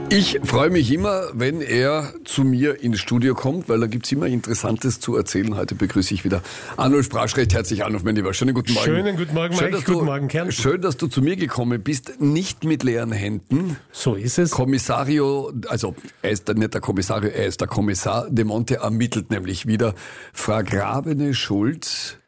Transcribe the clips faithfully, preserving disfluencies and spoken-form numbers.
Ich freue mich immer, wenn er zu mir ins Studio kommt, weil da gibt's immer Interessantes zu erzählen. Heute begrüße ich wieder Arnold Sprasch recht herzlich. Arnold, mein Lieber, schönen guten Morgen. Schönen guten Morgen, schön, Mike. du, Guten Morgen, Kern. Schön, dass du zu mir gekommen bist, nicht mit leeren Händen. So ist es. Kommissario, also er ist nicht der Kommissario, er ist der Kommissar De Monte, ermittelt nämlich wieder vergrabene Schuld.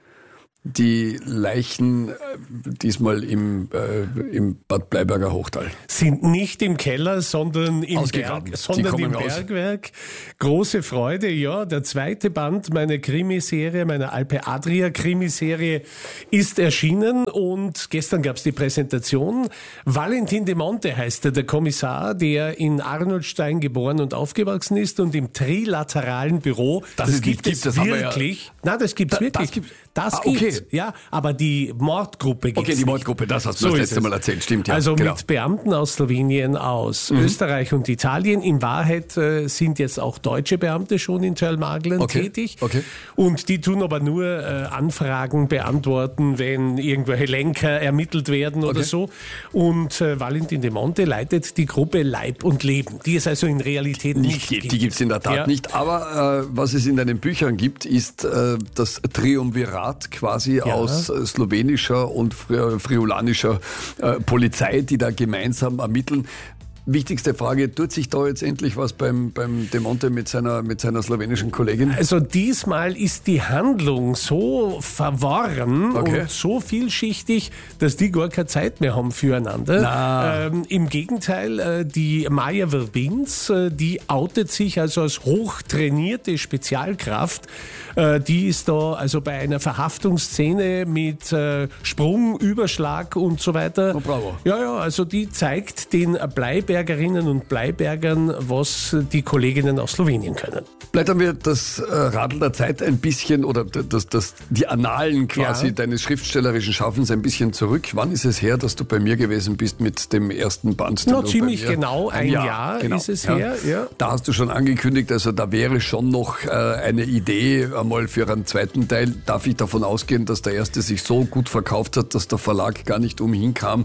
Die Leichen äh, diesmal im, äh, im Bad Bleiberger Hochtal. Sind nicht im Keller, sondern im, Berg, sondern im Bergwerk. Große Freude, ja. Der zweite Band meiner Krimiserie, meiner Alpe Adria Krimiserie ist erschienen und gestern gab es die Präsentation. Valentin De Monte heißt er, der Kommissar, der in Arnoldstein geboren und aufgewachsen ist und im trilateralen Büro. Das, das ist gibt nicht, es das wirklich. Ja, Nein, das gibt's da, wirklich. Das gibt Das ah, gibt's. okay. Ja, aber die Mordgruppe gibt's Okay, die Mordgruppe, das hast du so das letzte Mal erzählt, stimmt ja. Also genau. mit Beamten aus Slowenien, aus mhm. Österreich und Italien. In Wahrheit äh, sind jetzt auch deutsche Beamte schon in Tölmarglen okay. tätig. Okay. Und die tun aber nur äh, Anfragen beantworten, wenn irgendwelche Lenker ermittelt werden oder okay. so. Und äh, Valentin De Monte leitet die Gruppe Leib und Leben, die es also in Realität nicht, nicht gibt. Die gibt's in der Tat ja. nicht. Aber äh, was es in deinen Büchern gibt, ist äh, das Triumvirat quasi ja. aus äh, slowenischer und fri- friulanischer äh, Polizei, die da gemeinsam ermitteln. Wichtigste Frage, tut sich da jetzt endlich was beim, beim De Monte mit seiner, mit seiner slowenischen Kollegin? Also diesmal ist die Handlung so verworren okay. und so vielschichtig, dass die gar keine Zeit mehr haben füreinander. Ähm, Im Gegenteil, äh, die Maja Verbins, äh, die outet sich also als hochtrainierte Spezialkraft. Äh, die ist da also bei einer Verhaftungsszene mit äh, Sprung, Überschlag und so weiter. Oh, bravo. Ja, ja, also die zeigt den Bleibergerinnen und Bleibergern, was die Kolleginnen aus Slowenien können. Blättern wir das äh, Radl der Zeit ein bisschen oder das, das, die Annalen quasi ja. deines schriftstellerischen Schaffens ein bisschen zurück. Wann ist es her, dass du bei mir gewesen bist mit dem ersten Band? Na, ziemlich genau, ein, ein Jahr, Jahr genau. ist es ja. her. Ja. Da hast du schon angekündigt, also da wäre schon noch äh, eine Idee einmal für einen zweiten Teil. Darf ich davon ausgehen, dass der erste sich so gut verkauft hat, dass der Verlag gar nicht umhin kam,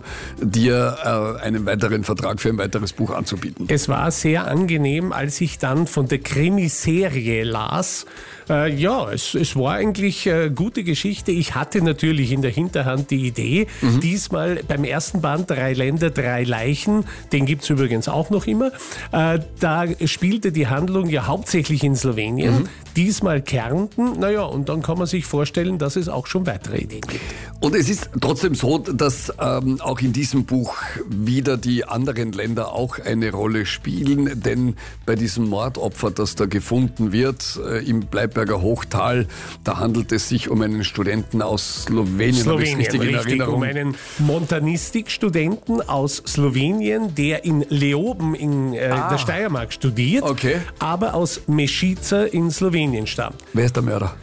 dir äh, einen weiteren Vertrag für ein weiteres Buch anzubieten? Es war sehr angenehm, als ich dann von der Krimiserie las. Äh, ja, es, es war eigentlich eine gute Geschichte. Ich hatte natürlich in der Hinterhand die Idee, mhm. diesmal beim ersten Band Drei Länder, drei Leichen, den gibt's übrigens auch noch immer, äh, da spielte die Handlung ja hauptsächlich in Slowenien, mhm. diesmal Kärnten. Naja, und dann kann man sich vorstellen, dass es auch schon weitere Ideen gibt. Und es ist trotzdem so, dass ähm, auch in diesem Buch wieder die anderen Länder auch eine Rolle spielen, denn bei diesem Mordopfer, das da gefunden wird, äh, im Bleiberger Hochtal, da handelt es sich um einen Studenten aus Slowenien, Slowenien, richtig, in richtig Erinnerung. Um einen Montanistikstudenten aus Slowenien, der in Leoben in äh, ah. der Steiermark studiert, okay. aber aus Meschica in Slowenien stammt. Wer ist der Mörder?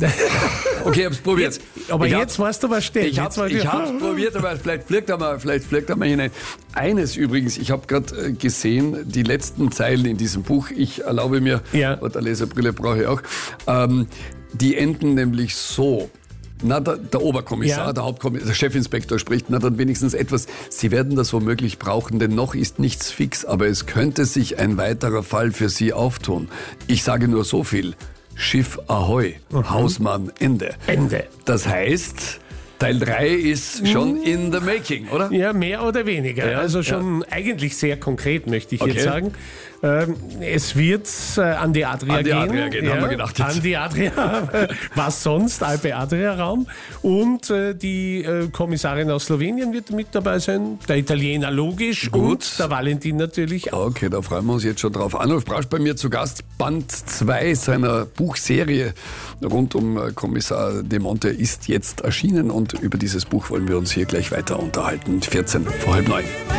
Okay, ich hab's probiert. Jetzt, aber ich jetzt weißt du, was steht. Ich hab's, ich hab's probiert, aber vielleicht fliegt er mal, vielleicht fliegt er mal hinein. Eines übrigens, ich habe gerade gesehen, die letzten Zeilen in diesem Buch, ich erlaube mir, ja. und eine Leserbrille brauche ich auch, ähm, die enden nämlich so. Na, der, der Oberkommissar, ja. der Hauptkommissar, der Chefinspektor spricht, na dann wenigstens etwas, Sie werden das womöglich brauchen, denn noch ist nichts fix, aber es könnte sich ein weiterer Fall für Sie auftun. Ich sage nur so viel. Schiff Ahoi, mhm. Hausmann, Ende. Ende. Das heißt, Teil drei ist schon in the making, oder? Ja, mehr oder weniger. Ja, also schon ja. eigentlich sehr konkret, möchte ich okay. jetzt sagen. Ähm, es wird äh, an die Adria an die gehen. Adria gehen, ja, haben wir gedacht. Jetzt. An die Adria. Was sonst? Alpe Adria Raum. Und äh, die äh, Kommissarin aus Slowenien wird mit dabei sein. Der Italiener logisch. Gut. Und der Valentin natürlich auch. Okay, da freuen wir uns jetzt schon drauf. Arnold Sprasch bei mir zu Gast. Band zwei seiner Buchserie rund um äh, Kommissar De Monte ist jetzt erschienen und über dieses Buch wollen wir uns hier gleich weiter unterhalten. vierzehn vor halb neun.